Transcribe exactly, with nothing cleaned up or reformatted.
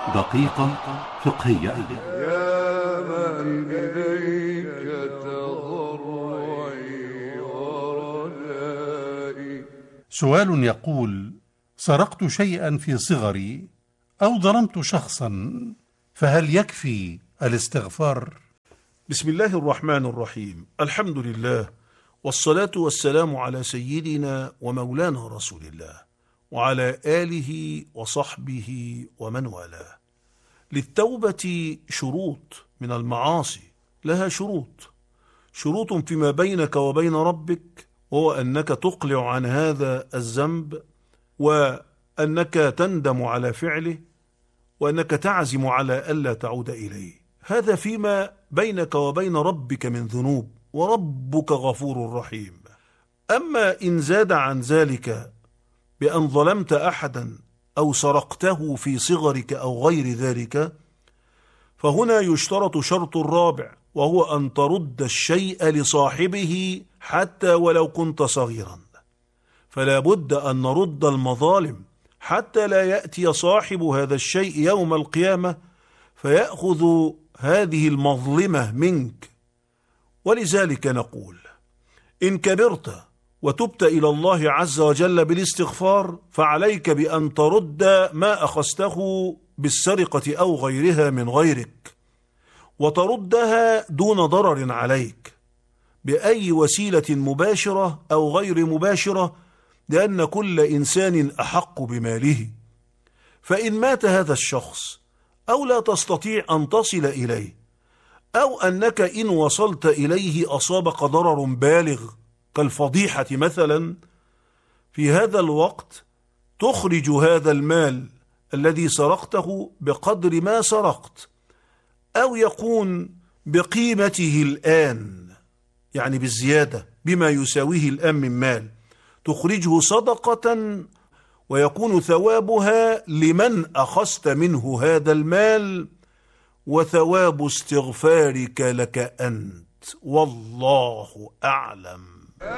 دقيقة فقهية. يا من إليك تضرعي ورجائي. سؤال يقول: سرقت شيئا في صغري أو ظلمت شخصا، فهل يكفي الاستغفار؟ بسم الله الرحمن الرحيم. الحمد لله، والصلاة والسلام على سيدنا ومولانا رسول الله وعلى آله وصحبه ومن والاه. للتوبة شروط، من المعاصي لها شروط شروط فيما بينك وبين ربك، وهو أنك تقلع عن هذا الذنب، وأنك تندم على فعله، وأنك تعزم على ألا تعود إليه. هذا فيما بينك وبين ربك من ذنوب، وربك غفور رحيم. أما إن زاد عن ذلك بأن ظلمت أحدا أو سرقته في صغرك أو غير ذلك، فهنا يشترط شرط رابع، وهو أن ترد الشيء لصاحبه حتى ولو كنت صغيرا. فلا بد أن نرد المظالم حتى لا يأتي صاحب هذا الشيء يوم القيامة فيأخذ هذه المظلمة منك. ولذلك نقول: إن كبرت وتبت إلى الله عز وجل بالاستغفار، فعليك بأن ترد ما أخذته بالسرقة أو غيرها من غيرك، وتردها دون ضرر عليك بأي وسيلة مباشرة أو غير مباشرة، لأن كل إنسان أحق بماله. فإن مات هذا الشخص أو لا تستطيع أن تصل إليه، أو أنك إن وصلت إليه أصابك ضرر بالغ كالفضيحة مثلا، في هذا الوقت تخرج هذا المال الذي سرقته بقدر ما سرقت، أو يكون بقيمته الآن، يعني بالزيادة بما يساويه الآن من مال، تخرجه صدقة، ويكون ثوابها لمن أخذت منه هذا المال، وثواب استغفارك لك أنت، والله أعلم.